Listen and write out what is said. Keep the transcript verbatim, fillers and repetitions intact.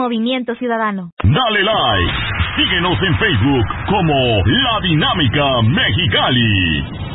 Movimiento Ciudadano. Dale like. Síguenos en Facebook como La Dinámica Mexicali.